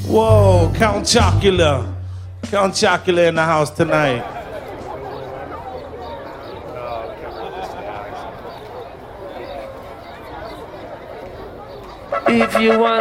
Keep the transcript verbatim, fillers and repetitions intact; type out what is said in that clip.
Whoa, Count Chocula. Count Chocula in the house tonight. If you want